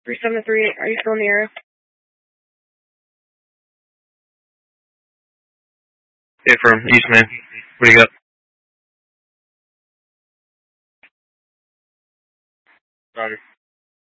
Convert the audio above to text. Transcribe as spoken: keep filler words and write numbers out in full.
three seven three, are you still in the area? Hey, from Eastman. What do you got? Roger.